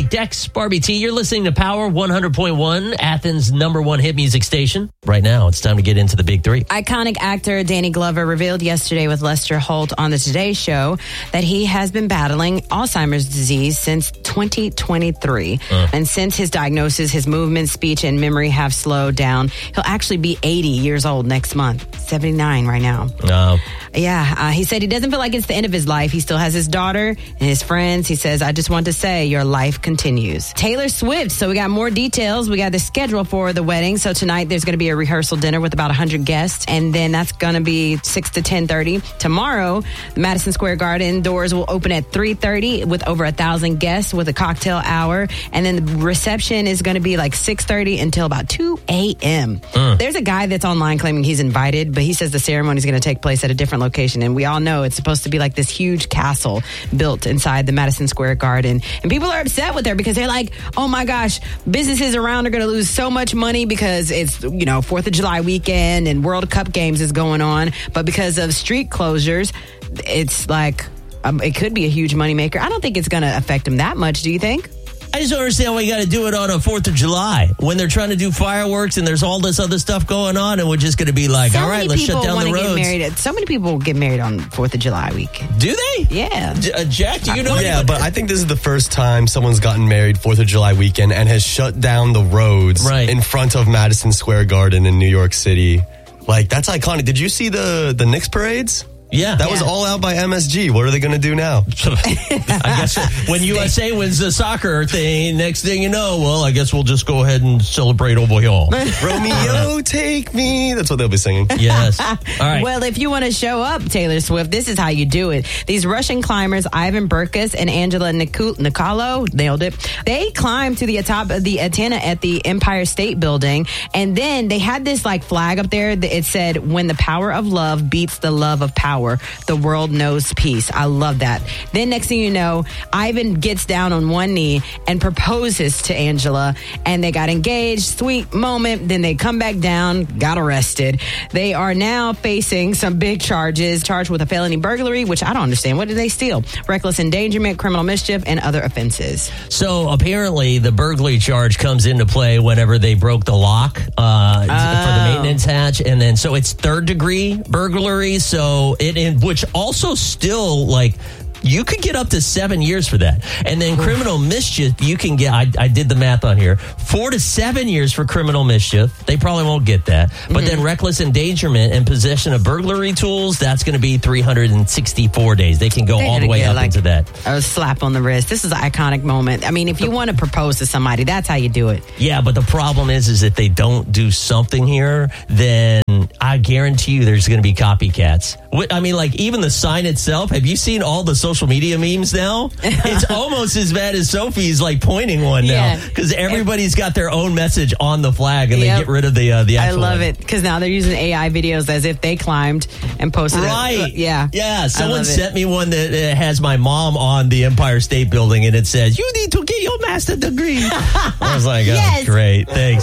Dex, Barbie T. You're listening to Power 100.1, Athens' #1 hit music station. Right now, it's time to get into the big three. Iconic actor Danny Glover revealed yesterday with Lester Holt on the Today Show that he has been battling Alzheimer's disease since 2023. And since his diagnosis, his movement, speech, and memory have slowed down. He'll actually be 80 years old next month. 79 right now. Yeah, he said he doesn't feel like it's the end of his life. He still has his daughter and his friends. He says, I just want to say your life continues. Taylor Swift. So we got more details. We got the schedule for the wedding. So tonight there's going to be a rehearsal dinner with about 100 guests. And then that's going to be 6 to 10:30. Tomorrow, the Madison Square Garden doors will open at 3:30 with over 1,000 guests with a cocktail hour. And then the reception is going to be like 6:30 until about 2 a.m. There's a guy that's online claiming he's invited, but he says the ceremony is going to take place at a different location. And we all know it's supposed to be like this huge castle built inside the Madison Square Garden. And people are upset with her because they're like, oh my gosh, businesses around are going to lose so much money because it's, 4th of July weekend and World Cup games is going on. But because of street closures, it's like, it could be a huge moneymaker. I don't think it's going to affect them that much. Do you think? I just don't understand why you got to do it on a 4th of July when they're trying to do fireworks and there's all this other stuff going on, and we're just going to be like, all right, let's shut down the roads. So many people get married on 4th of July weekend. Do they? Yeah. Jack, do you know? Yeah, but I think this is the first time someone's gotten married 4th of July weekend and has shut down the roads in front of Madison Square Garden in New York City. Like, that's iconic. Did you see the Knicks parades? Yeah. That was all out by MSG. What are they going to do now? I guess when USA wins the soccer thing, next thing you know, well, I guess we'll just go ahead and celebrate Oval Hill. Romeo, take me. That's what they'll be singing. Yes. All right. Well, if you want to show up, Taylor Swift, this is how you do it. These Russian climbers, Ivan Burkus and Angela Nicolo, nailed it. They climbed to the top of the antenna at the Empire State Building. And then they had this flag up there that it said, when the power of love beats the love of power, the world knows peace. I love that. Then next thing you know, Ivan gets down on one knee and proposes to Angela, and they got engaged. Sweet moment. Then they come back down, got arrested. They are now facing some big charges, charged with a felony burglary, which I don't understand. What did they steal? Reckless endangerment, criminal mischief, and other offenses. So apparently the burglary charge comes into play whenever they broke the lock for the maintenance hatch. And then so it's 3rd degree burglary. So which also still you could get up to 7 years for that. And then criminal mischief, you can get, I did the math on here, 4 to 7 years for criminal mischief. They probably won't get that. But then reckless endangerment and possession of burglary tools, that's going to be 364 days. They can go all the way up into that. A slap on the wrist. This is an iconic moment. I mean, if you want to propose to somebody, that's how you do it. Yeah, but the problem is if they don't do something here, then I guarantee you there's going to be copycats. I mean, even the sign itself, have you seen all the social media memes now? It's almost as bad as Sophie's pointing one now, because everybody's got their own message on the flag, and they get rid of the actual I love it, because now they're using AI videos as if they climbed and posted it. Yeah, someone sent me one that has my mom on the Empire State Building, and it says, you need to get your master's degree. I was like, oh, great, thanks.